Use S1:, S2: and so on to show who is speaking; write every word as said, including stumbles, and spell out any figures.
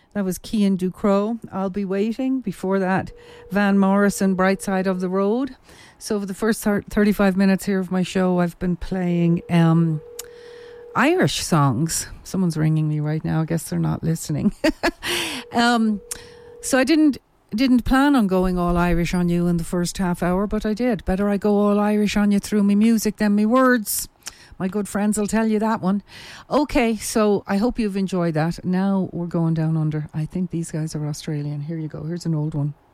S1: That was Cian Ducrot, I'll Be Waiting. Before that, Van Morrison, Bright Side of the Road. So for the first thirty-five minutes here of my show, I've been playing um, Irish songs. Someone's ringing me right now. I guess they're not listening. um, so I didn't didn't plan on going all Irish on you in the first half hour, but I did. Better I go all Irish on you through me music than me words. My good friends will tell you that one. Okay, so I hope you've enjoyed that. Now we're going down under. I think these guys are Australian. Here you go. Here's an old one.